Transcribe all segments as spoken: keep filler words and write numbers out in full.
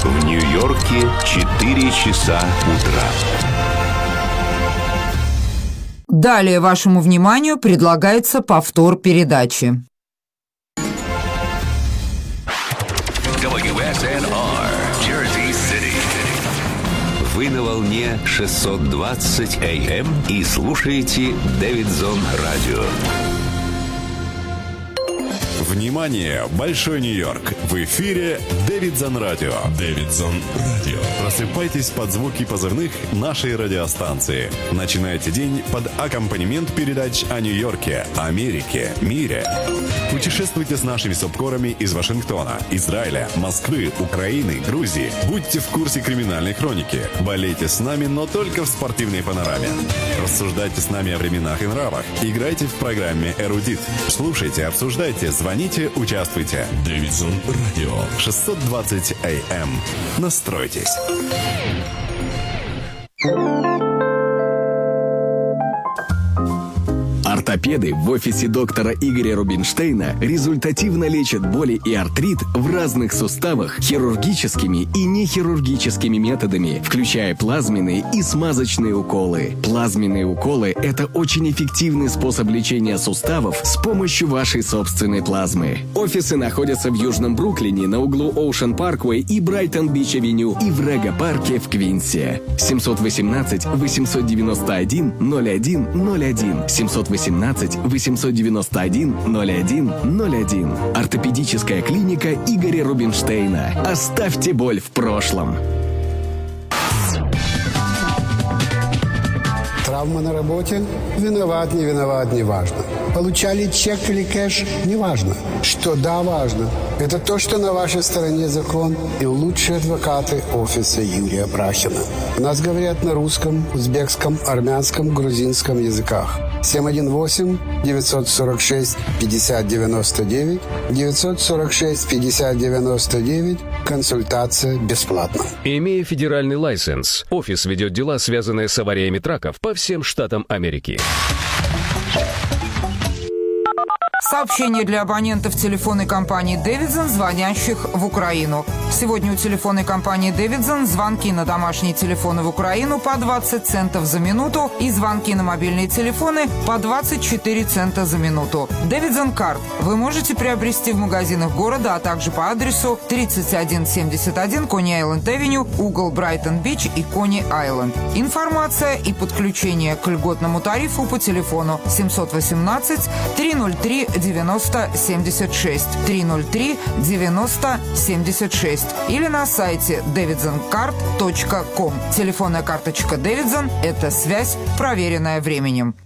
В Нью-Йорке четыре часа утра. Далее вашему вниманию предлагается повтор передачи. дабл ю эс эн ар, Jersey City. Вы на волне шестьсот двадцать эй эм и слушаете Дэвидсон Радио. Внимание, Большой Нью-Йорк! В эфире Дэвидсон Радио. Дэвидсон Радио. Просыпайтесь под звуки позывных нашей радиостанции. Начинайте день под аккомпанемент передач о Нью-Йорке, Америке, мире. Путешествуйте с нашими субкорами из Вашингтона, Израиля, Москвы, Украины, Грузии. Будьте в курсе криминальной хроники. Болейте с нами, но только в спортивной панораме. Рассуждайте с нами о временах и нравах. Играйте в программе «Эрудит». Слушайте, обсуждайте, звоните, участвуйте. Дэвидсон Радио. шестьсот двадцать эй эм. Настройтесь. Ортопеды в офисе доктора Игоря Рубинштейна результативно лечат боли и артрит в разных суставах хирургическими и нехирургическими методами, включая плазменные и смазочные уколы. Плазменные уколы – это очень эффективный способ лечения суставов с помощью вашей собственной плазмы. Офисы находятся в Южном Бруклине на углу Оушен Парквей и Брайтон-Бич-авеню и в Рега-парке в Квинсе. семь один восемь восемь девять один ноль один ноль один семь один восемь восемь девять один ноль один ноль один. Ортопедическая клиника Игоря Рубинштейна. Оставьте боль в прошлом. Травма на работе? Виноват, не виноват, не важно. Получали чек или кэш? Не важно. Что да, важно. Это то, что на вашей стороне закон и лучшие адвокаты офиса Юрия Брахина. У нас говорят на русском, узбекском, армянском, грузинском языках. семь один восемь девятьсот сорок шесть пятьдесят девяносто девять девятьсот сорок шесть пятьдесят девяносто девять. Консультация бесплатна. Имея федеральный лайсенс, офис ведет дела, связанные с авариями траков по всем штатам Америки. Сообщение для абонентов телефонной компании «Дэвидсон», звонящих в Украину. Сегодня у телефонной компании «Дэвидсон» звонки на домашние телефоны в Украину по двадцать центов за минуту и звонки на мобильные телефоны по двадцать четыре цента за минуту. «Дэвидсон Карт» вы можете приобрести в магазинах города, а также по адресу тридцать один семьдесят один Кони-Айленд-Авеню, угол Брайтон-Бич и Кони-Айленд. Информация и подключение к льготному тарифу по телефону семь один восемь три ноль три девяносто семьдесят шесть три ноль три девяносто семьдесят шесть или на сайте дэвидсон карт точка ком. Телефонная карточка «Дэвидсон» – это связь, проверенная временем.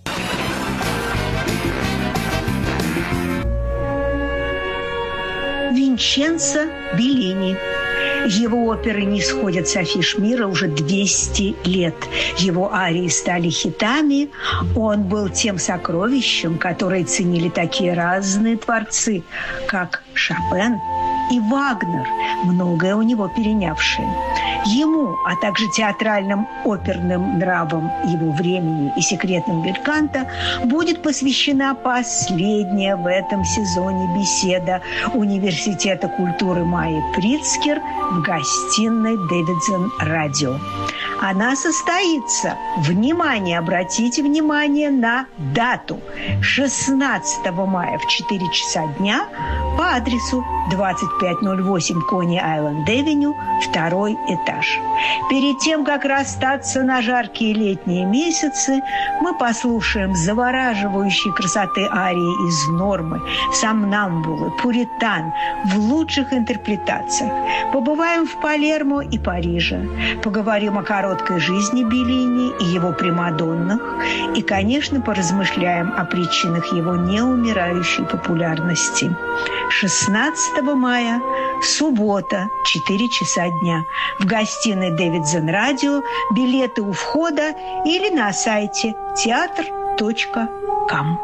Винченцо Беллини. Его оперы не сходят с афиш мира уже двести лет. Его арии стали хитами. Он был тем сокровищем, которое ценили такие разные творцы, как Шопен и Вагнер, многое у него перенявшие. Ему, а также театральным оперным нравам его времени и секретным бельканто будет посвящена последняя в этом сезоне беседа Университета культуры Майи Прицкер в гостиной Дэвидсон Радио. Она состоится, внимание, обратите внимание на дату, шестнадцатого мая в четыре часа дня по адресу двадцать пять ноль восемь Кони-Айленд-Авеню, второй этаж. Перед тем, как расстаться на жаркие летние месяцы, мы послушаем завораживающей красоты арии из «Нормы», «Сомнамбулы», «Пуритан» в лучших интерпретациях. Побываем в Палермо и Париже, поговорим о короткой жизни Беллини и его примадоннах и, конечно, поразмышляем о причинах его неумирающей популярности. шестнадцатого мая, суббота, четыре часа дня. В гостиной Дэвидсон Радио. Билеты у входа или на сайте театр точка ком.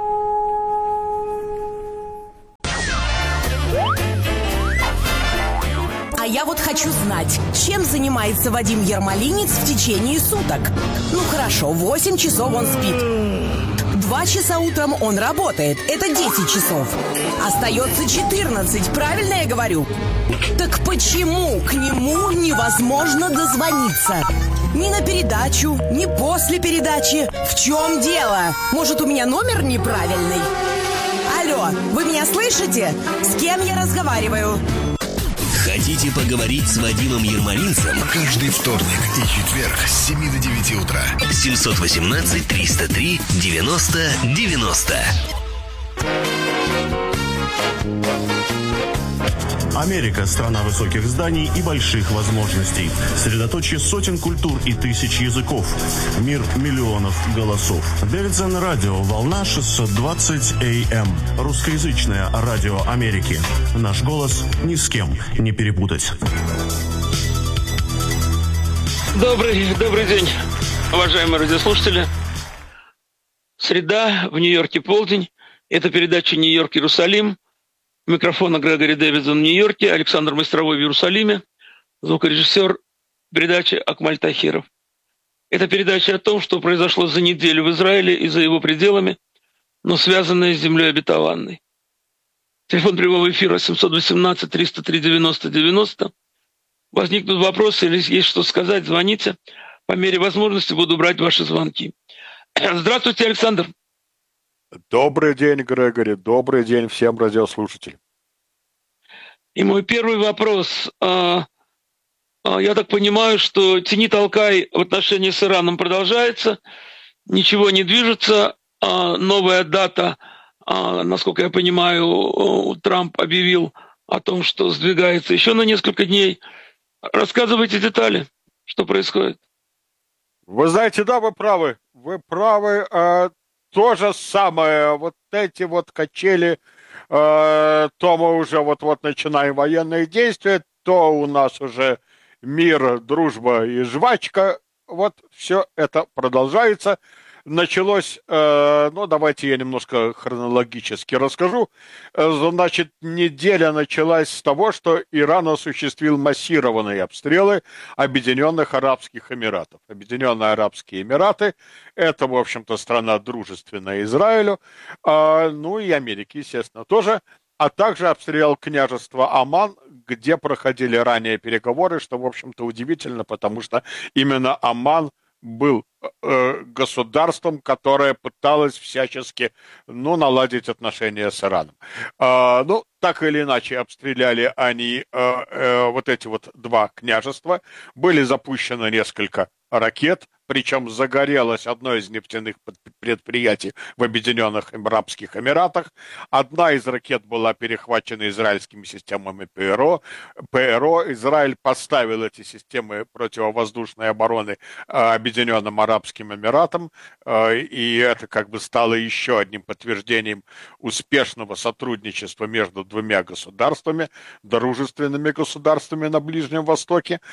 А я вот хочу знать, чем занимается Вадим Ермолинец в течение суток. Ну хорошо, восемь часов он спит. два часа утром он работает. Это десять часов. Остается четырнадцать, правильно я говорю? Так почему к нему невозможно дозвониться? Ни на передачу, ни после передачи. В чем дело? Может, у меня номер неправильный? Алло, вы меня слышите? С кем я разговариваю? Хотите поговорить с Вадимом Ермолинцем? Каждый вторник и четверг с семи до девяти утра. семь один восемь триста три девяносто девяносто. Америка – страна высоких зданий и больших возможностей. Средоточие сотен культур и тысяч языков. Мир миллионов голосов. Дэвидсон радио. Волна шестьсот двадцать эй эм. Русскоязычное радио Америки. Наш голос ни с кем не перепутать. Добрый, добрый день, уважаемые радиослушатели. Среда, в Нью-Йорке полдень. Это передача «Нью-Йорк-Иерусалим». У микрофона Грегори Дэвидсон в Нью-Йорке, Александр Майстровой в Иерусалиме, звукорежиссер передачи Акмаль Тахиров. Это передача о том, что произошло за неделю в Израиле и за его пределами, но связанное с землей обетованной. Телефон прямого эфира семь один восемь триста три девяносто девяносто. Возникнут вопросы или есть что сказать, звоните. По мере возможности буду брать ваши звонки. Здравствуйте, Александр. Добрый день, Грегори. Добрый день всем радиослушателям. И мой первый вопрос. Я так понимаю, что тяни-толкай в отношении с Ираном продолжается, ничего не движется. Новая дата, насколько я понимаю, Трамп объявил о том, что сдвигается еще на несколько дней. Рассказывайте детали, что происходит. Вы знаете, да, вы правы. Вы правы. То же самое, вот эти вот качели, э, то мы уже вот-вот начинаем военные действия, то у нас уже мир, дружба и жвачка, вот все это продолжается. Началось, э, ну давайте я немножко хронологически расскажу. Значит, неделя началась с того, что Иран осуществил массированные обстрелы Объединенных Арабских Эмиратов. Объединенные Арабские Эмираты – это, в общем-то, страна дружественная Израилю, э, ну и Америке, естественно, тоже. А также обстрелял княжество Оман, где проходили ранее переговоры, что, в общем-то, удивительно, потому что именно Оман был э, государством, которое пыталось всячески, ну, наладить отношения с Ираном. Э, ну, так или иначе, обстреляли они э, э, вот эти вот два княжества. Были запущено несколько ракет, причем загорелось одно из нефтяных предприятий в Объединенных Арабских Эмиратах. Одна из ракет была перехвачена израильскими системами ПРО. ПРО. Израиль поставил эти системы противовоздушной обороны Объединенным Арабским Эмиратам, и это как бы стало еще одним подтверждением успешного сотрудничества между двумя государствами, дружественными государствами на Ближнем Востоке.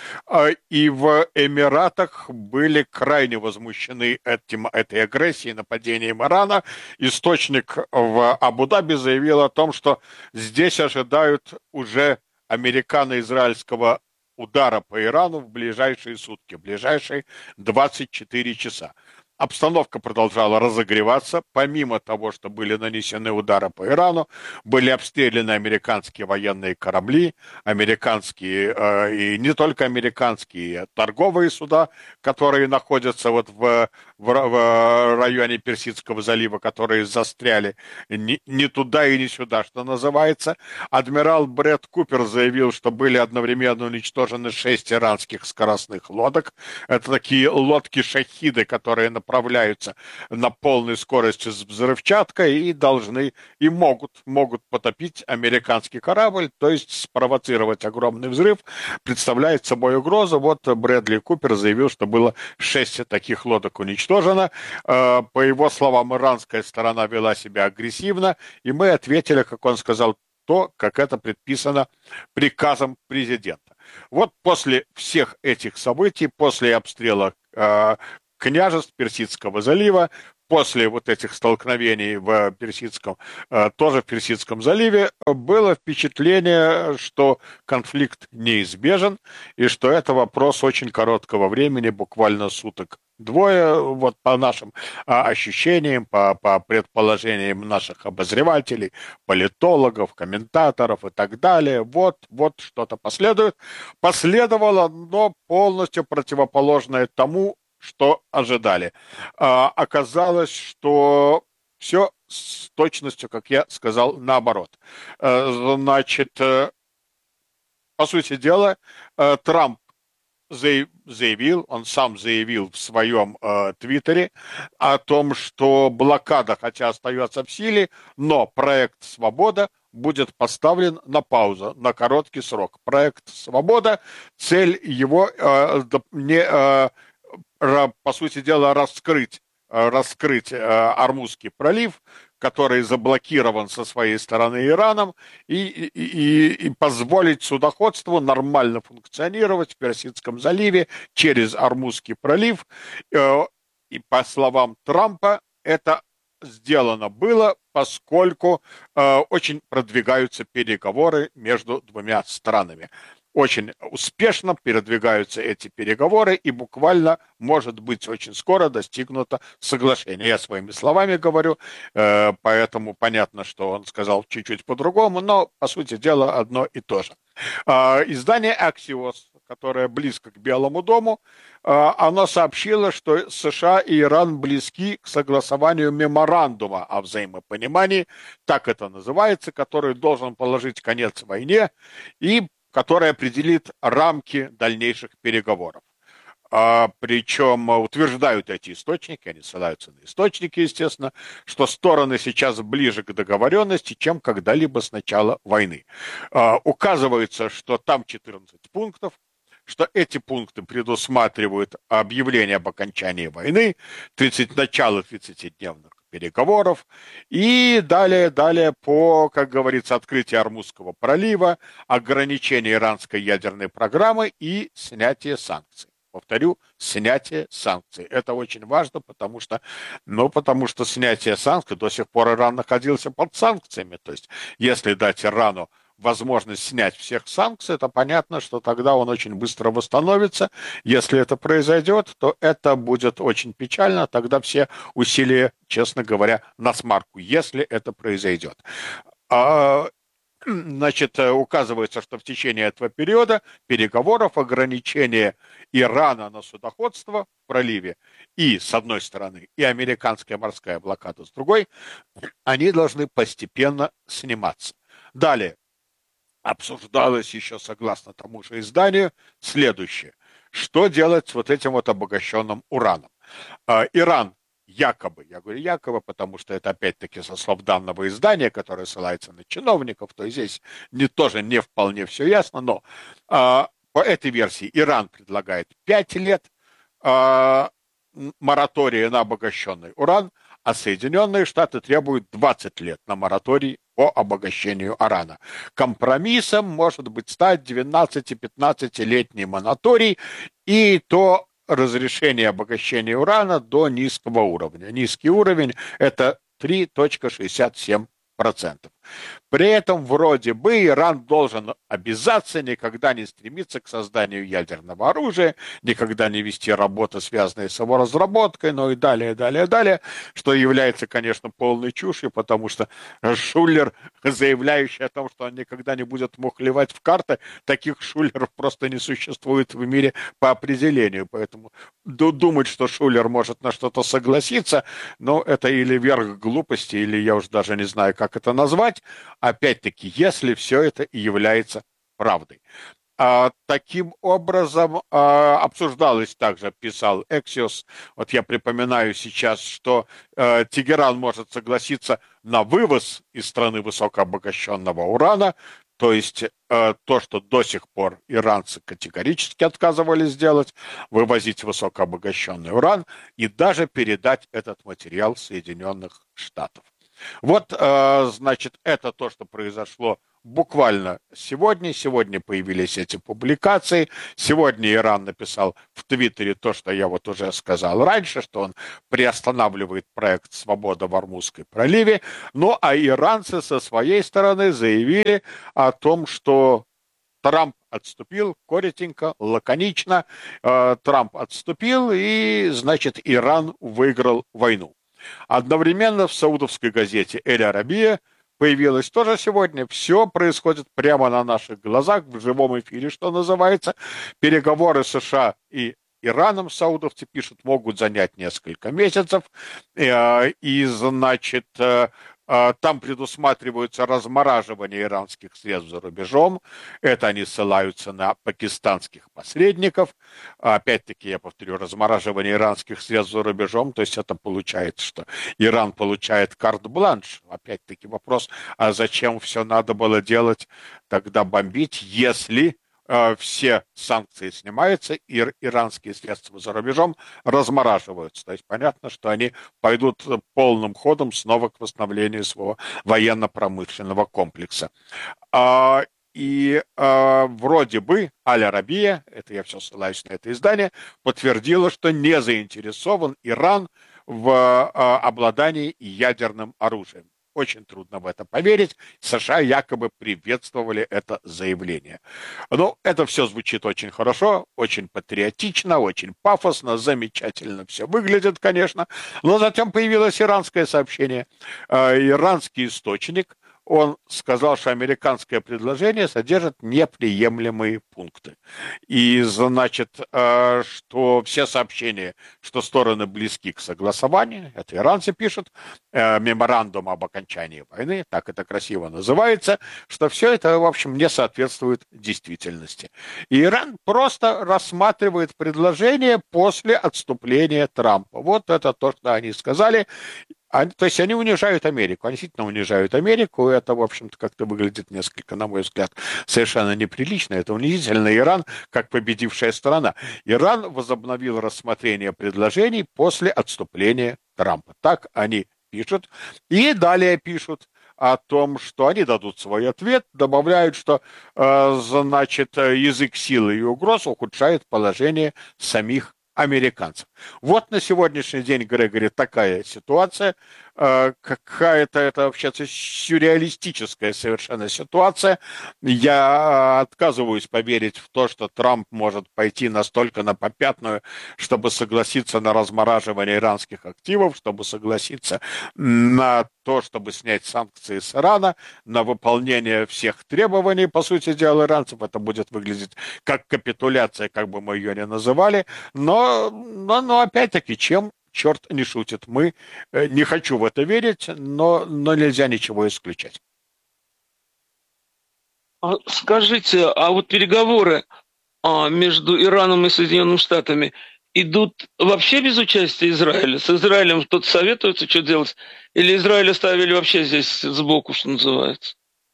И в Эмиратах были крайне возмущены этим, этой агрессией, нападением Ирана. Источник в Абу-Даби заявил о том, что здесь ожидают уже американо-израильского удара по Ирану в ближайшие сутки, в ближайшие двадцать четыре часа. Обстановка продолжала разогреваться. Помимо того, что были нанесены удары по Ирану, были обстреляны американские военные корабли, американские, э, и не только американские, торговые суда, которые находятся вот в, в, в районе Персидского залива, которые застряли не, не туда и не сюда, что называется. Адмирал Брэд Купер заявил, что были одновременно уничтожены шесть иранских скоростных лодок. Это такие лодки-шахиды, которые на направляются на полной скорости с взрывчаткой и должны, и могут, могут потопить американский корабль, то есть спровоцировать огромный взрыв, представляет собой угрозу. Вот Брэдли Купер заявил, что было шесть таких лодок уничтожено. По его словам, иранская сторона вела себя агрессивно, и мы ответили, как он сказал, то, как это предписано приказом президента. Вот после всех этих событий, после обстрела княжеств Персидского залива, после вот этих столкновений в Персидском, тоже в Персидском заливе, было впечатление, что конфликт неизбежен и что это вопрос очень короткого времени, буквально суток Двое, вот по нашим а, ощущениям, по, по предположениям наших обозревателей, политологов, комментаторов и так далее, вот, вот что-то последует. Последовало, но полностью противоположное тому, что ожидали. А, оказалось, что все с точностью, как я сказал, наоборот. А, значит, по сути дела, Трамп заявил, он сам заявил в своем э, твиттере о том, что блокада, хотя остается в силе, но проект «Свобода» будет поставлен на паузу, на короткий срок. Проект «Свобода», цель его э, не, э, по сути дела, раскрыть, э, раскрыть э, Ормузский пролив, который заблокирован со своей стороны Ираном, и, и, и позволить судоходству нормально функционировать в Персидском заливе через Ормузский пролив. И по словам Трампа, это сделано было, поскольку очень продвигаются переговоры между двумя странами. Очень успешно передвигаются эти переговоры, и буквально, может быть, очень скоро достигнуто соглашение. Я своими словами говорю, э, поэтому понятно, что он сказал чуть-чуть по-другому, но, по сути дела, одно и то же. Э, издание Axios, которое близко к Белому дому, э, оно сообщило, что США и Иран близки к согласованию меморандума о взаимопонимании, так это называется, который должен положить конец войне и который определит рамки дальнейших переговоров. А, причем утверждают эти источники, они ссылаются на источники, естественно, что стороны сейчас ближе к договоренности, чем когда-либо с начала войны. А, указывается, что там четырнадцать пунктов, что эти пункты предусматривают объявление об окончании войны, тридцать, начало тридцатидневных переговоров и далее, далее по, как говорится, открытию Ормузского пролива, ограничение иранской ядерной программы и снятие санкций. Повторю, снятие санкций. Это очень важно, потому что, ну, потому что снятие санкций, до сих пор Иран находился под санкциями. То есть, если дать Ирану возможность снять всех санкций, это понятно, что тогда он очень быстро восстановится. Если это произойдет, то это будет очень печально, тогда все усилия, честно говоря, на смарку, если это произойдет. А, значит, указывается, что в течение этого периода переговоров, ограничения Ирана на судоходство в проливе и с одной стороны, и американская морская блокада с другой, они должны постепенно сниматься. Далее. Обсуждалось еще, согласно тому же изданию, следующее. Что делать с вот этим вот обогащенным ураном? Иран якобы, я говорю якобы, потому что это опять-таки со слов данного издания, которое ссылается на чиновников, то здесь не, тоже не вполне все ясно, но по этой версии Иран предлагает пять лет моратория на обогащенный уран, а Соединенные Штаты требуют двадцать лет на мораторий по обогащению урана. Компромиссом может быть стать двенадцати-пятнадцатилетний мораторий и то разрешение обогащения урана до низкого уровня. Низкий уровень – это три целых шестьдесят семь сотых процента. При этом вроде бы Иран должен обязаться никогда не стремиться к созданию ядерного оружия, никогда не вести работы, связанные с его разработкой, но и далее, далее, далее, что является, конечно, полной чушью, потому что Шулер, заявляющий о том, что он никогда не будет мухлевать в карты, таких Шулеров просто не существует в мире по определению, поэтому думать, что Шулер может на что-то согласиться, но это или верх глупости, или я уж даже не знаю, как это назвать. Опять-таки, если все это и является правдой. А, таким образом, а, обсуждалось также, писал Axios, вот я припоминаю сейчас, что а, Тегеран может согласиться на вывоз из страны высокообогащенного урана, то есть а, то, что до сих пор иранцы категорически отказывались делать, вывозить высокообогащенный уран и даже передать этот материал Соединенных Штатов. Вот, значит, это то, что произошло буквально сегодня. Сегодня появились эти публикации. Сегодня Иран написал в Твиттере то, что я вот уже сказал раньше, что он приостанавливает проект «Свобода» в Ормузской проливе. Ну, а иранцы со своей стороны заявили о том, что Трамп отступил коротенько, лаконично. Э, Трамп отступил, и, значит, Иран выиграл войну. Одновременно в саудовской газете «Эль Арабия» появилось тоже сегодня. Все происходит прямо на наших глазах, в живом эфире, что называется. Переговоры США и Ираном, саудовцы пишут, могут занять несколько месяцев. И, значит, там предусматривается размораживание иранских средств за рубежом. Это они ссылаются на пакистанских посредников. Опять-таки, я повторю, размораживание иранских средств за рубежом. То есть это получается, что Иран получает карт-бланш. Опять-таки вопрос, а зачем все надо было делать, тогда бомбить, если все санкции снимаются, и иранские средства за рубежом размораживаются. То есть понятно, что они пойдут полным ходом снова к восстановлению своего военно-промышленного комплекса. И вроде бы Аль Арабия, это я все ссылаюсь на это издание, подтвердила, что не заинтересован Иран в обладании ядерным оружием. Очень трудно в это поверить. США якобы приветствовали это заявление. Ну, это все звучит очень хорошо, очень патриотично, очень пафосно, замечательно все выглядит, конечно. Но затем появилось иранское сообщение. Иранский источник, он сказал, что американское предложение содержит неприемлемые пункты. И значит, что все сообщения, что стороны близки к согласованию, это иранцы пишут, меморандум об окончании войны, так это красиво называется, что все это, в общем, не соответствует действительности. И Иран просто рассматривает предложение после отступления Трампа. Вот это то, что они сказали. Они, то есть они унижают Америку, они действительно унижают Америку, это, в общем-то, как-то выглядит несколько, на мой взгляд, совершенно неприлично, это унизительно. Иран как победившая сторона. Иран возобновил рассмотрение предложений после отступления Трампа. Так они пишут. И далее пишут о том, что они дадут свой ответ, добавляют, что, э, значит, язык силы и угроз ухудшает положение самих американцев. Вот на сегодняшний день, Грегори, такая ситуация. Какая-то это вообще сюрреалистическая совершенно ситуация. Я отказываюсь поверить в то, что Трамп может пойти настолько на попятную, чтобы согласиться на размораживание иранских активов, чтобы согласиться на то, чтобы снять санкции с Ирана, на выполнение всех требований, по сути дела, иранцев. Это будет выглядеть как капитуляция, как бы мы ее ни называли. Но, но, но опять-таки, чем черт не шутит. Мы, не хочу в это верить, но, но нельзя ничего исключать. Скажите, а вот переговоры а, между Ираном и Соединенными Штатами идут вообще без участия Израиля? С Израилем кто-то советуется, что делать? Или Израиль оставили вообще здесь сбоку, что называется?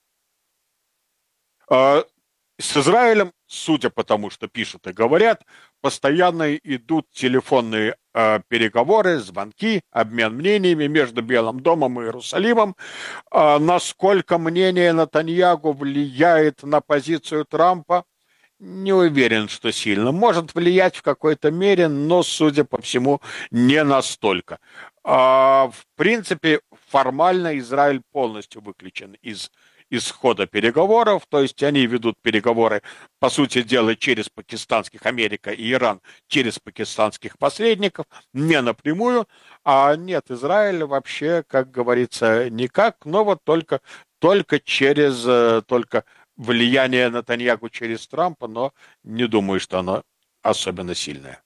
А, с Израилем, судя по тому, что пишут и говорят, постоянно идут телефонные э, переговоры, звонки, обмен мнениями между Белым домом и Иерусалимом. Э, насколько мнение Нетаньяху влияет на позицию Трампа, не уверен, что сильно. Может влиять в какой-то мере, но, судя по всему, не настолько. Э, в принципе, формально Израиль полностью выключен из исхода переговоров, то есть они ведут переговоры, по сути дела, через пакистанских, Америка и Иран, через пакистанских посредников, не напрямую, а нет, Израиль вообще, как говорится, никак, но вот только, только через, только влияние Нетаньяху через Трампа, но не думаю, что оно особенно сильное.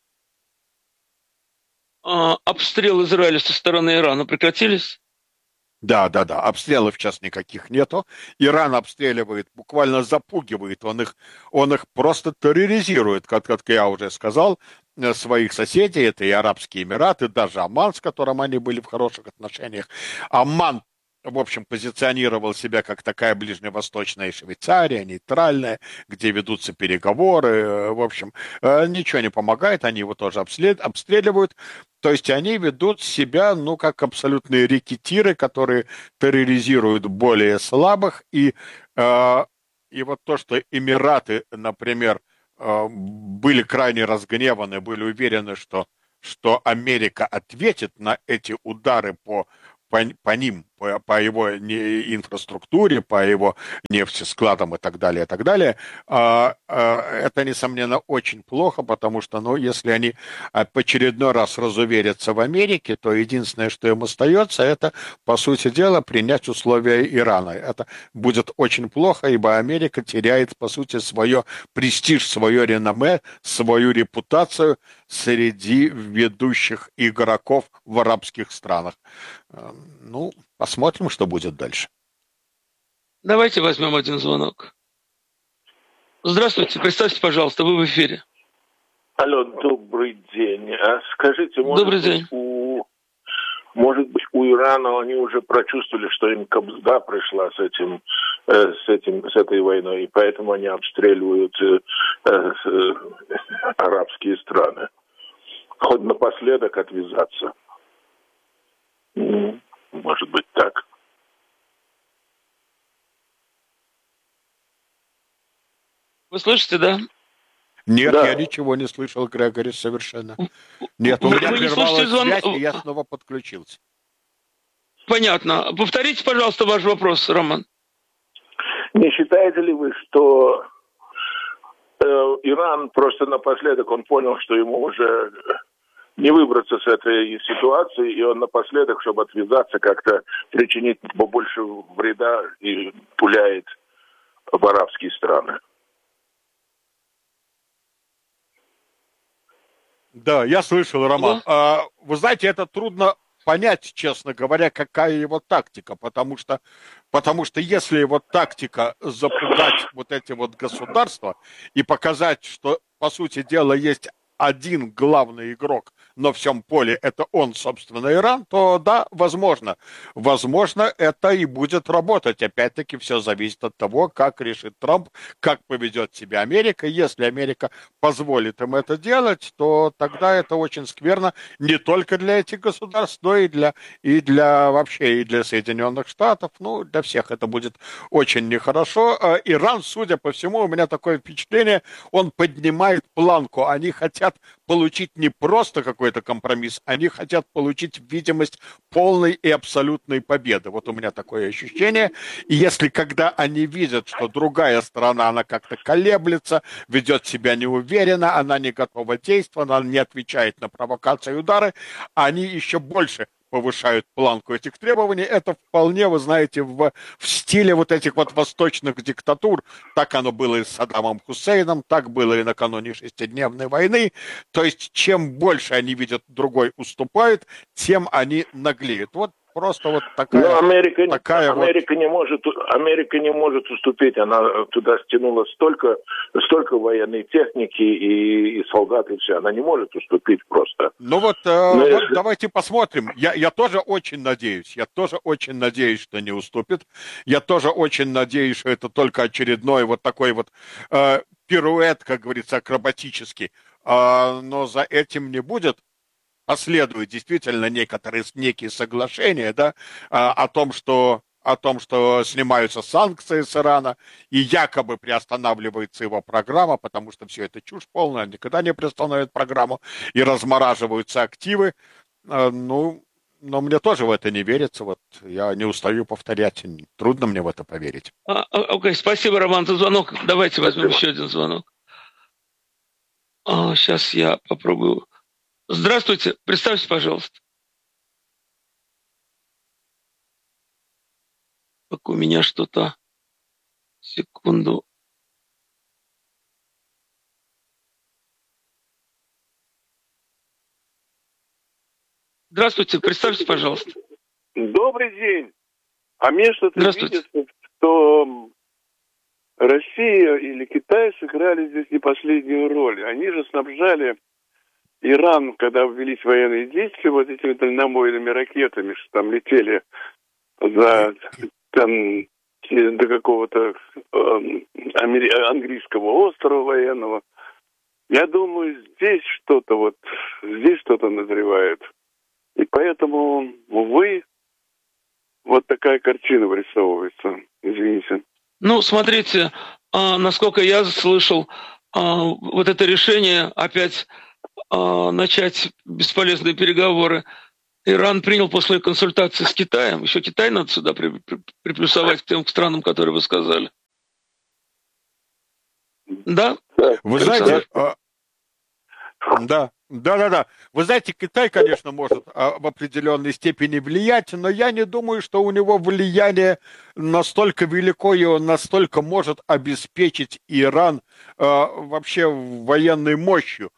А обстрелы Израиля со стороны Ирана прекратились? Да, да, да, обстрелов сейчас никаких нету. Иран обстреливает, буквально запугивает, он их, он их просто терроризирует, как, как я уже сказал, своих соседей, это и Арабские Эмираты, даже Оман, с которым они были в хороших отношениях. Оман, в общем, позиционировал себя как такая ближневосточная Швейцария, нейтральная, где ведутся переговоры. В общем, ничего не помогает, они его тоже обстреливают. То есть они ведут себя, ну, как абсолютные рекетиры, которые терроризируют более слабых. И, э, и вот то, что Эмираты, например, э, были крайне разгневаны, были уверены, что, что Америка ответит на эти удары по, по, по ним, по, по его не, инфраструктуре, по его нефтескладам и так далее, и так далее, а, а, это, несомненно, очень плохо, потому что, ну, если они в очередной раз разуверятся в Америке, то единственное, что им остается, это, по сути дела, принять условия Ирана. Это будет очень плохо, ибо Америка теряет, по сути, свое престиж, свое реноме, свою репутацию среди ведущих игроков в арабских странах. Ну, посмотрим, что будет дальше. Давайте возьмем один звонок. Здравствуйте, представьте, пожалуйста, вы в эфире. Алло, добрый день. А скажите, может добрый быть, день. У, может быть, у Ирана они уже прочувствовали, что им кабзда пришла с этим, э, с этим, с этой войной, и поэтому они обстреливают э, э, арабские страны. Хоть напоследок отвязаться. Может быть так. Вы слышите, да? Нет, да. я ничего не слышал, Грегори, совершенно. Нет, у вы, меня вы прервалась звон... связь, и я снова подключился. Понятно. Повторите, пожалуйста, ваш вопрос, Роман. Не считаете ли вы, что э, Иран просто напоследок, он понял, что ему уже не выбраться с этой ситуации, и он напоследок, чтобы отвязаться, как-то причинить побольше вреда и пуляет в арабские страны? Да, я слышал, Роман. А, вы знаете, это трудно понять, честно говоря, какая его тактика, потому что, потому что если его тактика запугать вот эти вот государства и показать, что, по сути дела, есть один главный игрок на всем поле, это он, собственно, Иран, то да, возможно. Возможно, это и будет работать. Опять-таки, все зависит от того, как решит Трамп, как поведет себя Америка. Если Америка позволит им это делать, то тогда это очень скверно не только для этих государств, но и для, и для вообще и для Соединенных Штатов. Ну, для всех это будет очень нехорошо. Иран, судя по всему, у меня такое впечатление, он поднимает планку. Они хотят получить не просто какой-то компромисс, они хотят получить видимость полной и абсолютной победы. Вот у меня такое ощущение. И если когда они видят, что другая сторона, она как-то колеблется, ведет себя неуверенно, она не готова действовать, она не отвечает на провокации и удары, они еще больше повышают планку этих требований. Это вполне, вы знаете, в, в стиле вот этих вот восточных диктатур. Так оно было и с Саддамом Хусейном, так было и накануне шестидневной войны. То есть, чем больше они видят, другой уступает, тем они наглеют. Вот просто вот такая... Но Америка, такая Америка, вот... не может, Америка не может уступить. Она туда стянула столько, столько военной техники и, и солдат, и все. Она не может уступить просто. Ну вот, э, вот если... давайте посмотрим. Я, я тоже очень надеюсь, я тоже очень надеюсь, что не уступит. Я тоже очень надеюсь, что это только очередной вот такой вот э, пируэт, как говорится, акробатический. Э, но за этим не будет. Последуют действительно некоторые некие соглашения, да, о том, что о том, что снимаются санкции с Ирана и якобы приостанавливается его программа, потому что все это чушь полная, никогда не приостановят программу, и размораживаются активы. Ну, но мне тоже в это не верится. Вот я не устаю повторять, трудно мне в это поверить. А, окей, спасибо, Роман, за звонок. Давайте возьмем еще один звонок. А, сейчас я попробую. Здравствуйте, представьте, пожалуйста. Так у меня что-то... Секунду. Здравствуйте, представьте, пожалуйста. Добрый день. А мне что-то видится, что Россия или Китай сыграли здесь не последнюю роль. Они же снабжали Иран, когда ввелись военные действия, вот этими дальнобойными ракетами, что там летели за там, до какого-то э, амери- английского острова военного. Я думаю, здесь что-то вот, здесь что-то назревает. И поэтому, увы, вот такая картина вырисовывается. Извините. Ну, смотрите, а, насколько я слышал, а, вот это решение опять а, начать бесполезные переговоры Иран принял после консультации с Китаем. Еще Китай надо сюда при, при, приплюсовать к тем странам, которые вы сказали. Да? Вы знаете, а, да, да, да, да. Вы знаете, Китай, конечно, может а, в определенной степени влиять, но я не думаю, что у него влияние настолько велико, и он настолько может обеспечить Иран а, вообще военной мощью,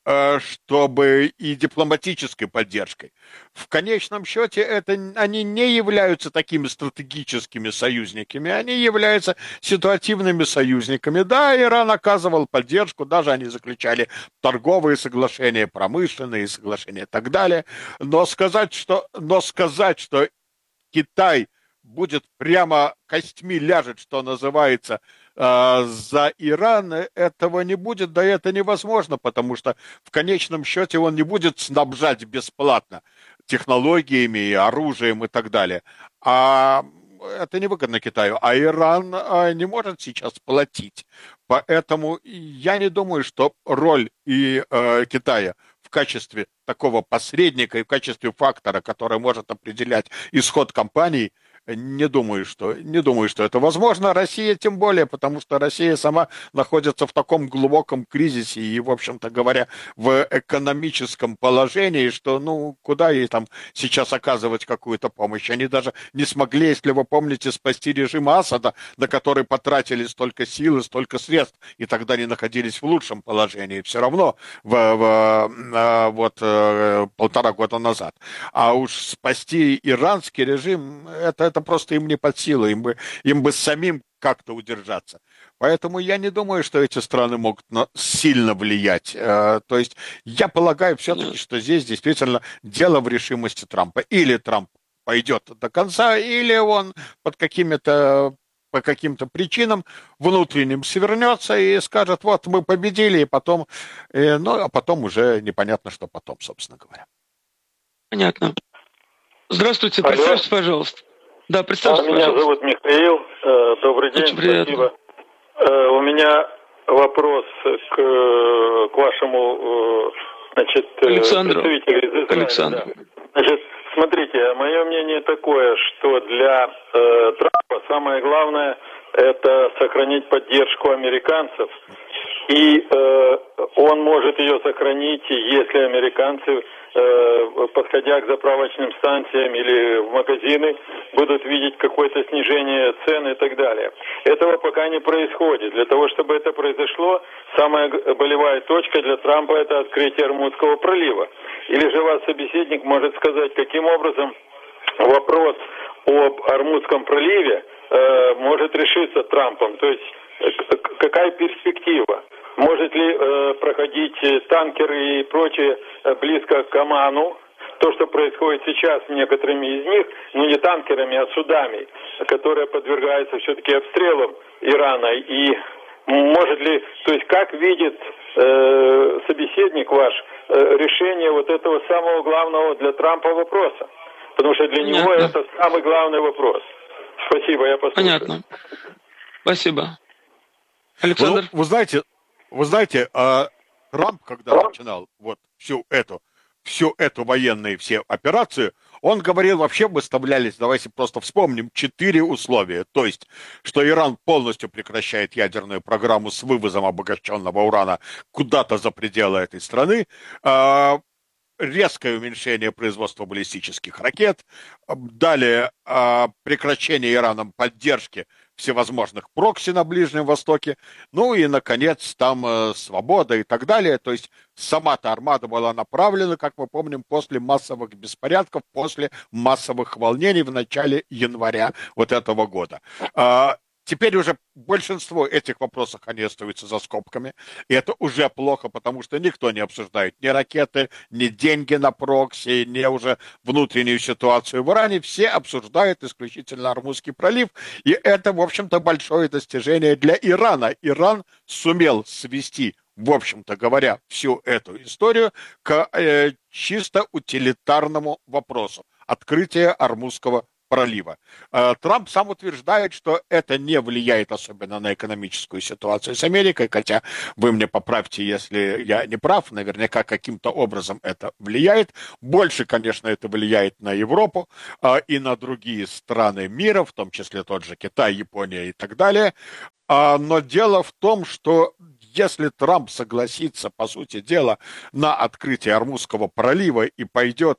чтобы и дипломатической поддержкой. В конечном счете это, они не являются такими стратегическими союзниками, они являются ситуативными союзниками. Да, Иран оказывал поддержку, даже они заключали торговые соглашения, промышленные соглашения и так далее. Но сказать, что, но сказать, что Китай будет прямо костьми ляжет, что называется, э, за Иран, этого не будет, да это невозможно, потому что в конечном счете он не будет снабжать бесплатно технологиями, оружием и так далее. А это невыгодно Китаю, а Иран э, не может сейчас платить. Поэтому я не думаю, что роль и э, Китая в качестве такого посредника и в качестве фактора, который может определять исход кампании, Не думаю, что, не думаю, что это возможно. Россия тем более, потому что Россия сама находится в таком глубоком кризисе и, в общем-то говоря, в экономическом положении, что, ну, куда ей там сейчас оказывать какую-то помощь? Они даже не смогли, если вы помните, спасти режим Асада, на который потратили столько сил и столько средств, и тогда они находились в лучшем положении. Все равно в, в, вот полтора года назад. А уж спасти иранский режим, это Это просто им не под силу, им бы, им бы самим как-то удержаться. Поэтому я не думаю, что эти страны могут сильно влиять. То есть я полагаю все-таки, что здесь действительно дело в решимости Трампа. Или Трамп пойдет до конца, или он под какими-то по каким-то причинам внутренним свернется и скажет, вот мы победили, и потом, ну а потом уже непонятно, что потом, собственно говоря. Понятно. Здравствуйте, представьтесь, пожалуйста. Да, представьте, а, меня зовут Михаил. Добрый день, Очень приятно. Спасибо. У меня вопрос к, к вашему, значит, Александру. представителю из Израиля. Александр. Да. Значит, смотрите, мое мнение такое, что для э, Трампа самое главное это сохранить поддержку американцев. И э, он может ее сохранить, если американцы, э, подходя к заправочным станциям или в магазины, будут видеть какое-то снижение цен и так далее. Этого пока не происходит. Для того, чтобы это произошло, самая болевая точка для Трампа – это открытие Ормузского пролива. Или же ваш собеседник может сказать, каким образом вопрос об Ормузском проливе э, может решиться Трампом. То есть какая перспектива? Может ли э, проходить танкеры и прочее э, близко к Оману? То, что происходит сейчас с некоторыми из них, ну не танкерами, а судами, которые подвергаются все-таки обстрелам Ирана. И может ли, то есть как видит э, собеседник ваш э, решение вот этого самого главного для Трампа вопроса? Потому что для Понятно. него это самый главный вопрос. Спасибо, я послушаю. Понятно. Спасибо. Александр? Вы, вы знаете, вы знаете, а Трамп, когда начинал вот всю эту, всю эту военную все операцию, он говорил, вообще выставлялись, давайте просто вспомним, четыре условия. То есть, что Иран полностью прекращает ядерную программу с вывозом обогащенного урана куда-то за пределы этой страны, а, резкое уменьшение производства баллистических ракет, далее а, прекращение Ираном поддержки всевозможных прокси на Ближнем Востоке, ну и, наконец, там э, свобода и так далее. То есть сама-то армада была направлена, как мы помним, после массовых беспорядков, после массовых волнений в начале января вот этого года. А, Теперь уже большинство этих вопросов, они остаются за скобками. И это уже плохо, потому что никто не обсуждает ни ракеты, ни деньги на прокси, ни уже внутреннюю ситуацию в Иране. Все обсуждают исключительно Ормузский пролив. И это, в общем-то, большое достижение для Ирана. Иран сумел свести, в общем-то говоря, всю эту историю к э, чисто утилитарному вопросу. Открытие Ормузского пролива. Трамп сам утверждает, что это не влияет особенно на экономическую ситуацию с Америкой, хотя вы мне поправьте, если я не прав, наверняка каким-то образом это влияет. Больше, конечно, это влияет на Европу и на другие страны мира, в том числе тот же Китай, Япония и так далее. Но дело в том, что если Трамп согласится, по сути дела, на открытие Ормузского пролива и пойдет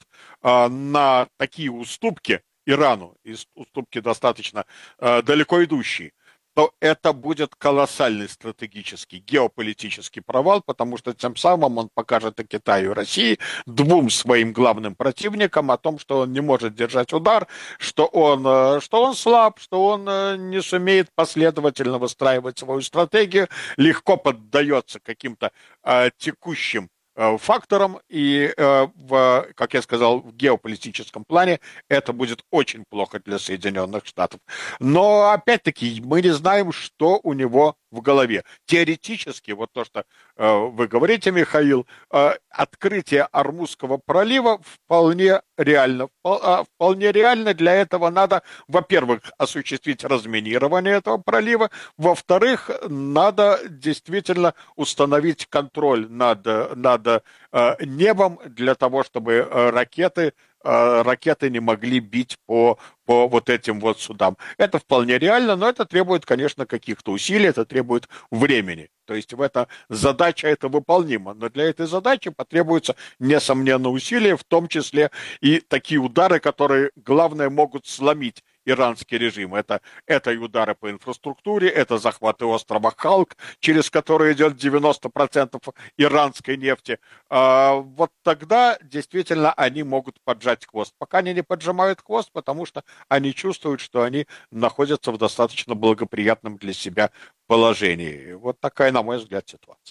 на такие уступки Ирану, и уступки достаточно далеко идущие, то это будет колоссальный стратегический, геополитический провал, потому что тем самым он покажет и Китаю, и России, двум своим главным противникам, о том, что он не может держать удар, что он, что он слаб, что он не сумеет последовательно выстраивать свою стратегию, легко поддается каким-то э, текущим фактором, и, в, как я сказал, в геополитическом плане это будет очень плохо для Соединенных Штатов. Но, опять-таки, мы не знаем, что у него в голове. Теоретически, вот то, что э, вы говорите, Михаил, э, открытие Ормузского пролива вполне реально. Вполне реально. Для этого надо, во-первых, осуществить разминирование этого пролива, во-вторых, надо действительно установить контроль над, над э, небом для того, чтобы э, ракеты ракеты не могли бить по, по вот этим вот судам. Это вполне реально, но это требует, конечно, каких-то усилий, это требует времени. То есть в это задача это выполнима, но для этой задачи потребуются, несомненно, усилия, в том числе и такие удары, которые, главное, могут сломить иранский режим. Это, это и удары по инфраструктуре, это захваты острова Халк, через который идет девяносто процентов иранской нефти. А, вот тогда действительно они могут поджать хвост. Пока они не поджимают хвост, потому что они чувствуют, что они находятся в достаточно благоприятном для себя положении. Вот такая, на мой взгляд, ситуация.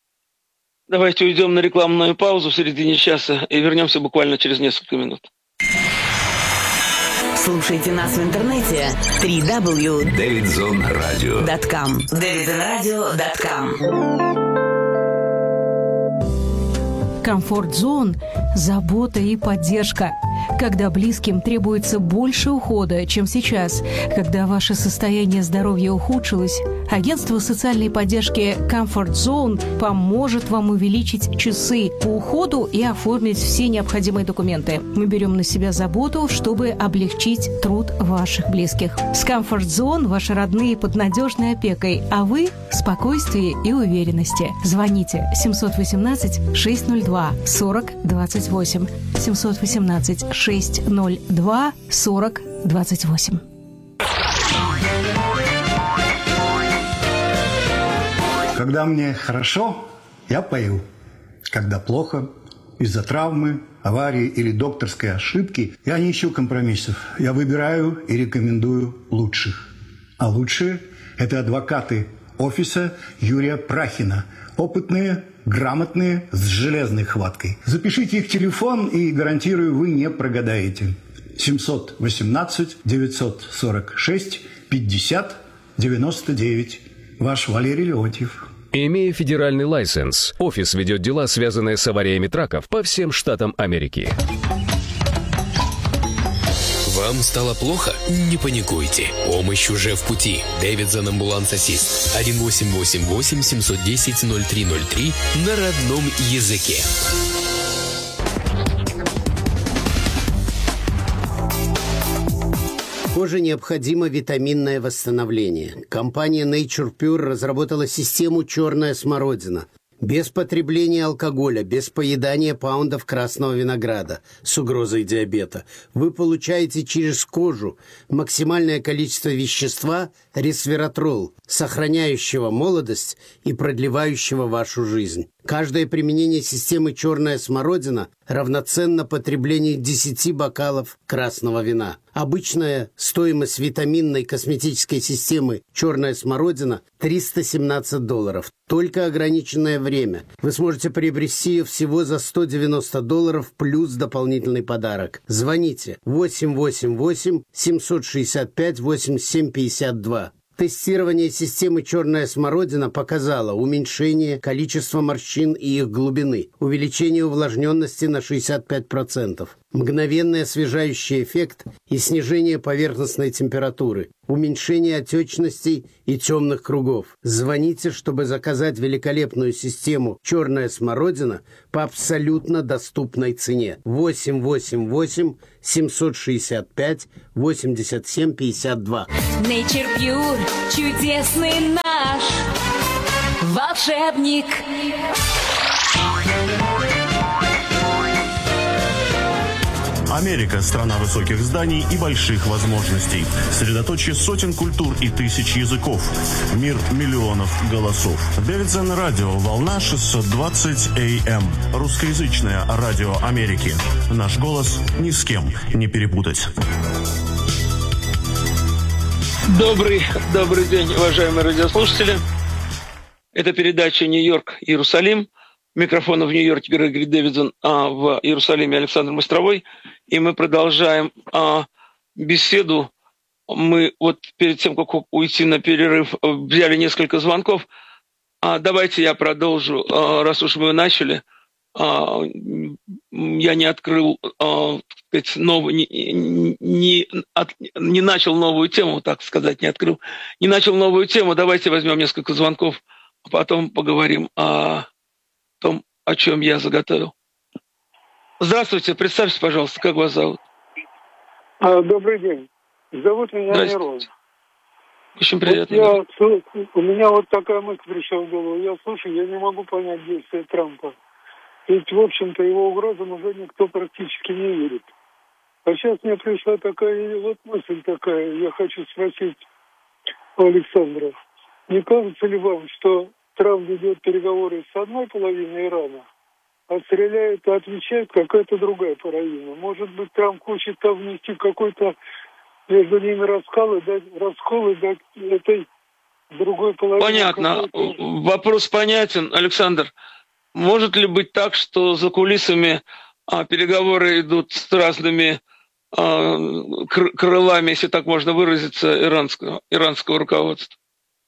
Давайте уйдем на рекламную паузу в середине часа и вернемся буквально через несколько минут. Слушайте нас в интернете дабл ю дабл ю дабл ю точка дэвидзон радио точка ком дэвидзон радио точка ком. Комфорт-зон – забота и поддержка. Когда близким требуется больше ухода, чем сейчас, когда ваше состояние здоровья ухудшилось, агентство социальной поддержки Комфорт-зон поможет вам увеличить часы по уходу и оформить все необходимые документы. Мы берем на себя заботу, чтобы облегчить труд ваших близких. С Комфорт-зон ваши родные под надежной опекой, а вы в спокойствии и уверенности. Звоните семь один восемь шесть ноль два сорок двадцать восемь семь один восемь шесть ноль два сорок двадцать восемь. Когда мне хорошо, я пою. Когда плохо, из-за травмы, аварии или докторской ошибки, я не ищу компромиссов. Я выбираю и рекомендую лучших. А лучшие – это адвокаты офиса Юрия Прахина. Опытные, грамотные, с железной хваткой. Запишите их телефон, и, гарантирую, вы не прогадаете. семь один восемь девятьсот сорок шесть пятьдесят девяносто девять. Ваш Валерий Леонтьев. Имея федеральный лайсенс, офис ведет дела, связанные с авариями траков по всем штатам Америки. Вам стало плохо? Не паникуйте. Помощь уже в пути. Дэвидзон Амбуланс Ассист. один восемь восемь восемь семь один ноль ноль три ноль три на родном языке. Коже необходимо витаминное восстановление. Компания Nature Pure разработала систему «Черная смородина». Без потребления алкоголя, без поедания паундов красного винограда с угрозой диабета. Вы получаете через кожу максимальное количество вещества ресвератрол, сохраняющего молодость и продлевающего вашу жизнь. Каждое применение системы «Черная смородина» равноценно потреблению десяти бокалов красного вина. Обычная стоимость витаминной косметической системы «Черная смородина» – триста семнадцать долларов. Только ограниченное время. Вы сможете приобрести ее всего за сто девяносто долларов плюс дополнительный подарок. Звоните восемь восемь восемь семь шесть пять восемь семь пять два. Тестирование системы «Черная смородина» показало уменьшение количества морщин и их глубины, увеличение увлажненности на шестьдесят пять процентов. мгновенный освежающий эффект и снижение поверхностной температуры, уменьшение отечностей и темных кругов. Звоните, чтобы заказать великолепную систему «Черная смородина» по абсолютно доступной цене. восемь восемь восемь семьсот шестьдесят пять восемьдесят семь пятьдесят два. Nature Pure, чудесный наш волшебник. Америка – страна высоких зданий и больших возможностей. Средоточие сотен культур и тысяч языков. Мир миллионов голосов. Дэвидсон радио, волна шестьсот двадцать эй эм. Русскоязычное радио Америки. Наш голос ни с кем не перепутать. Добрый, добрый день, уважаемые радиослушатели. Это передача «Нью-Йорк-Иерусалим». Микрофон в Нью-Йорке Грегори Дэвидсон, а в Иерусалиме Александр Мостровой. И мы продолжаем а, беседу. Мы вот перед тем, как уйти на перерыв, взяли несколько звонков. А, давайте я продолжу, а, раз уж мы начали. А, я не открыл, а, так сказать, новый, не, не, от, не начал новую тему, так сказать, не открыл. Не начал новую тему. Давайте возьмем несколько звонков, а потом поговорим о том, о чем я заготовил. Здравствуйте, представьте, пожалуйста, как вас зовут? А, добрый день. Зовут меня Мирон. Очень приятно. Вот я, у меня вот такая мысль пришла в голову. Я слушаю, я не могу понять действия Трампа. Ведь, в общем-то, его угрозам уже никто практически не верит. А сейчас мне пришла такая вот мысль такая. Я хочу спросить у Александра. Не кажется ли вам, что Трамп ведет переговоры с одной половиной Ирана, а стреляет и отвечает какая-то другая половина? Может быть, Трамп хочет там внести какой-то между ними раскол и дать, раскол и дать этой другой половине... Понятно. Вопрос понятен, Александр. Может ли быть так, что за кулисами а, переговоры идут с разными а, крылами, если так можно выразиться, иранского, иранского руководства?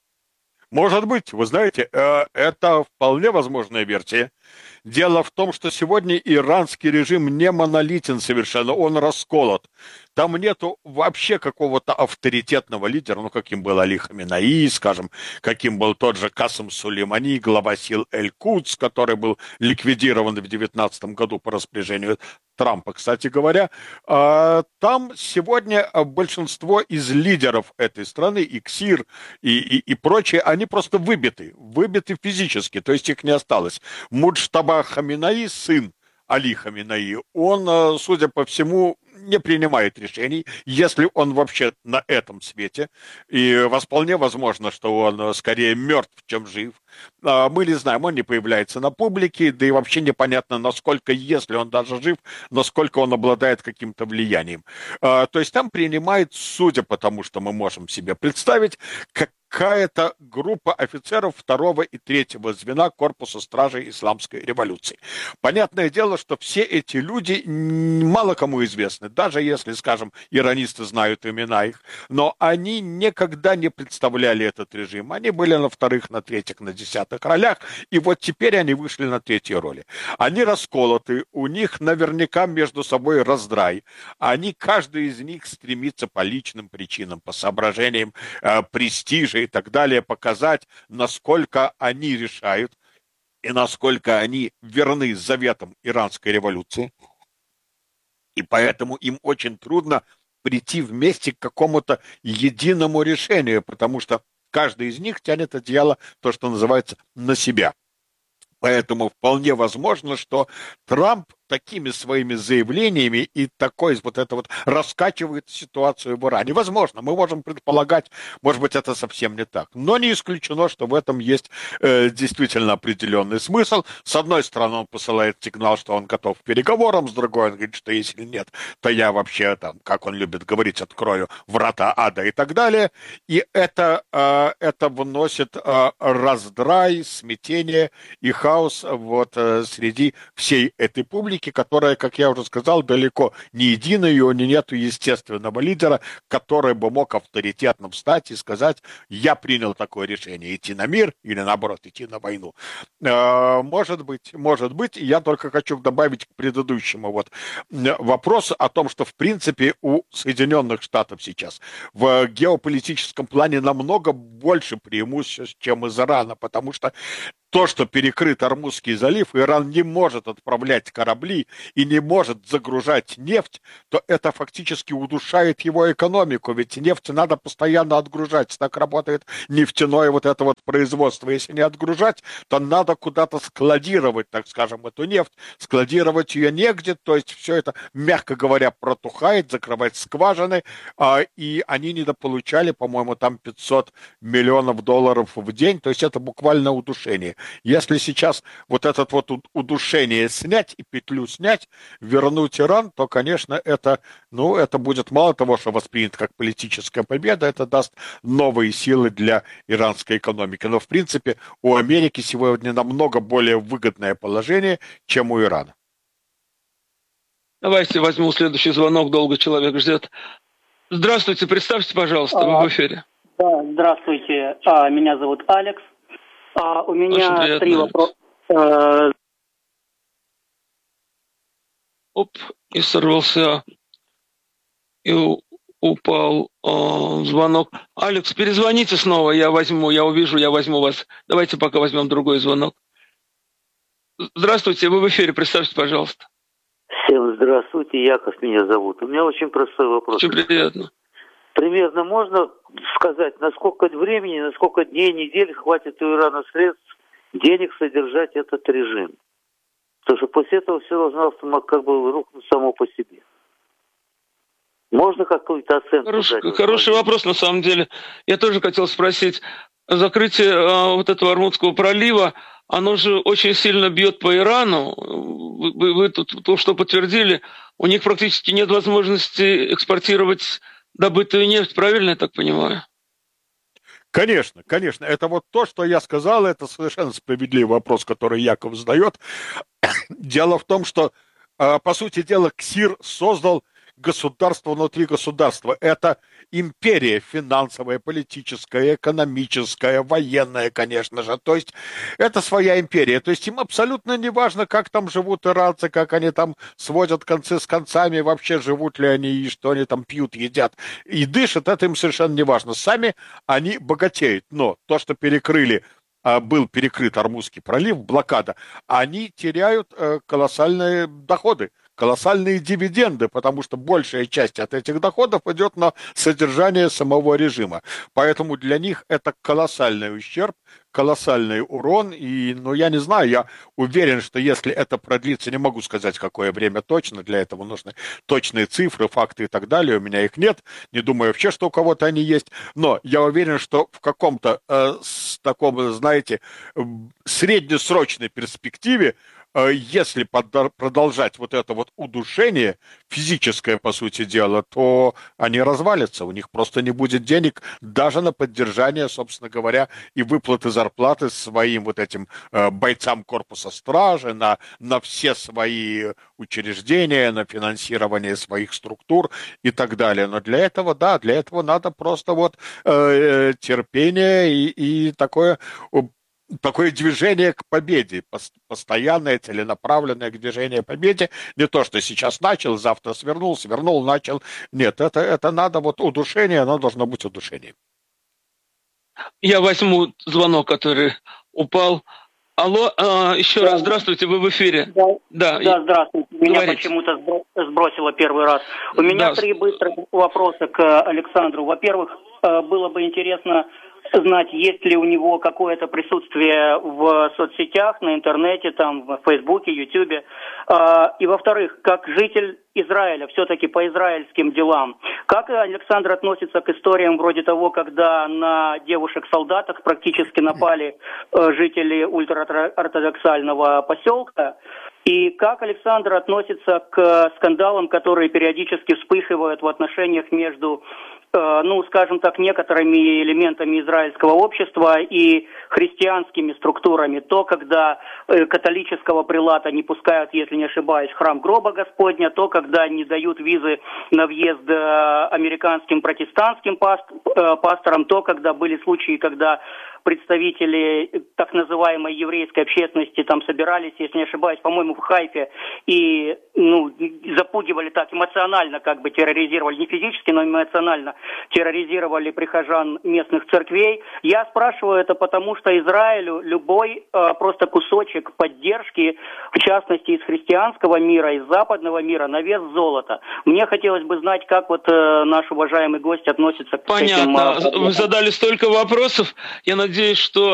Может быть, вы знаете, это вполне возможная версия. Дело в том, что сегодня иранский режим не монолитен совершенно, он расколот. Там нету вообще какого-то авторитетного лидера, ну, каким был Али Хаминаи, скажем, каким был тот же Касым Сулеймани, глава сил Эль-Кудс, который был ликвидирован в две тысячи девятнадцатом году по распоряжению Трампа, кстати говоря. Там сегодня большинство из лидеров этой страны, и КСИР, и, и, и прочие, они просто выбиты, выбиты физически, то есть их не осталось. Муджтаба Хаминаи, сын Али Хаминаи, он, судя по всему, не принимает решений, если он вообще на этом свете. И вполне возможно, что он скорее мертв, чем жив. Мы не знаем, он не появляется на публике, да и вообще непонятно, насколько, если он даже жив, насколько он обладает каким-то влиянием. То есть там принимает, судя по тому, что мы можем себе представить, как какая-то группа офицеров второго и третьего звена корпуса стражей исламской революции. Понятное дело, что все эти люди мало кому известны, даже если, скажем, иранисты знают имена их, но они никогда не представляли этот режим. Они были на вторых, на третьих, на десятых ролях, и вот теперь они вышли на третьи роли. Они расколоты, у них наверняка между собой раздрай. Они, каждый из них стремится по личным причинам, по соображениям э, престижа и так далее, показать, насколько они решают и насколько они верны заветам иранской революции. И поэтому им очень трудно прийти вместе к какому-то единому решению, потому что каждый из них тянет одеяло, то, что называется, на себя. Поэтому вполне возможно, что Трамп такими своими заявлениями и такой вот это вот раскачивает ситуацию в Иране. Возможно, мы можем предполагать, может быть, это совсем не так. Но не исключено, что в этом есть э, действительно определенный смысл. С одной стороны, он посылает сигнал, что он готов к переговорам, с другой он говорит, что если нет, то я вообще, там, как он любит говорить, открою врата ада и так далее. И это, э, это вносит э, раздрай, смятение и хаос вот, э, среди всей этой публики. Америки, которая, как я уже сказал, далеко не единая, и у нее нет естественного лидера, который бы мог авторитетно встать и сказать: я принял такое решение, идти на мир или, наоборот, идти на войну. Может быть, может быть, я только хочу добавить к предыдущему вот вопросу о том, что, в принципе, у Соединенных Штатов сейчас в геополитическом плане намного больше преимуществ, чем из Ирана, потому что то, что перекрыт Ормузский залив, Иран не может отправлять корабли и не может загружать нефть, то это фактически удушает его экономику, ведь нефть надо постоянно отгружать. Так работает нефтяное вот это вот производство. Если не отгружать, то надо куда-то складировать, так скажем, эту нефть. Складировать ее негде, то есть все это, мягко говоря, протухает, закрывать скважины, и они недополучали, по-моему, там пятьсот миллионов долларов в день, то есть это буквально удушение. Если сейчас вот это вот удушение снять и петлю снять, вернуть Иран, то, конечно, это, ну, это будет мало того, что воспринято как политическая победа, это даст новые силы для иранской экономики. Но, в принципе, у Америки сегодня намного более выгодное положение, чем у Ирана. Давайте возьму следующий звонок, долго человек ждет. Здравствуйте, представьте, пожалуйста, вы в эфире. Да, здравствуйте, а, меня зовут Алекс. А, у меня три вопроса. Оп, и сорвался, и упал э, звонок. Алекс, перезвоните снова, я возьму, я увижу, я возьму вас. Давайте пока возьмем другой звонок. Здравствуйте, вы в эфире, представьте, пожалуйста. Всем здравствуйте, Яков меня зовут. У меня очень простой вопрос. Очень приятно. Примерно можно сказать, на сколько времени, на сколько дней, недель хватит у Ирана средств, денег содержать этот режим? Потому что после этого все должно как бы рухнуть само по себе. Можно какую-то оценку Хорош, дать? Хороший вопрос, на самом деле. Я тоже хотел спросить. Закрытие э, вот этого Ормузского пролива, оно же очень сильно бьет по Ирану. Вы, вы, вы тут то, что подтвердили, у них практически нет возможности экспортировать добытую нефть, правильно я так понимаю? Конечно, конечно. Это вот то, что я сказал, это совершенно справедливый вопрос, который Яков задает. Дело в том, что, по сути дела, КСИР создал государство внутри государства. Это империя финансовая, политическая, экономическая, военная, конечно же. То есть это своя империя. То есть им абсолютно не важно, как там живут иранцы, как они там сводят концы с концами, вообще живут ли они и что они там пьют, едят и дышат. Это им совершенно не важно. Сами они богатеют. Но то, что перекрыли, был перекрыт Ормузский пролив, блокада, они теряют колоссальные доходы, колоссальные дивиденды, потому что большая часть от этих доходов идет на содержание самого режима. Поэтому для них это колоссальный ущерб, колоссальный урон. И, ну, я не знаю, я уверен, что если это продлится, не могу сказать, какое время точно, для этого нужны точные цифры, факты и так далее. У меня их нет, не думаю вообще, что у кого-то они есть. Но я уверен, что в каком-то э, с таком, знаете, среднесрочной перспективе, если продолжать вот это вот удушение, физическое, по сути дела, то они развалятся. У них просто не будет денег даже на поддержание, собственно говоря, и выплаты зарплаты своим вот этим бойцам корпуса стражи, на, на все свои учреждения, на финансирование своих структур и так далее. Но для этого, да, для этого надо просто вот э, терпение и, и такое... Такое движение к победе, постоянное, целенаправленное движение к победе. Не то, что сейчас начал, завтра свернул, свернул, начал. Нет, это, это надо, вот удушение, оно должно быть удушением. Я возьму звонок, который упал. Алло, а, еще да. раз здравствуйте, вы в эфире. Да, да, да здравствуйте. Меня говорите. Почему-то сбросило первый раз. У меня да. три быстрых вопроса к Александру. Во-первых, было бы интересно знать, есть ли у него какое-то присутствие в соцсетях, на интернете, там, в Фейсбуке, Ютубе. И, во-вторых, как житель Израиля, все-таки по израильским делам, как Александр относится к историям вроде того, когда на девушек-солдатах практически напали жители ультраортодоксального поселка? И как Александр относится к скандалам, которые периодически вспыхивают в отношениях между ну, скажем так, некоторыми элементами израильского общества и христианскими структурами. То, когда католического прилата не пускают, если не ошибаюсь, в храм гроба Господня, то, когда не дают визы на въезд американским протестантским пасторам, то, когда были случаи, когда представители так называемой еврейской общественности там собирались, если не ошибаюсь, по-моему, в Хайфе, и ну, запугивали так, эмоционально как бы терроризировали, не физически, но эмоционально терроризировали прихожан местных церквей. Я спрашиваю это потому, что Израилю любой э, просто кусочек поддержки, в частности из христианского мира, из западного мира, на вес золота. Мне хотелось бы знать, как вот э, наш уважаемый гость относится к Понятно. этим... Э, Вы задали столько вопросов. Я надеюсь, что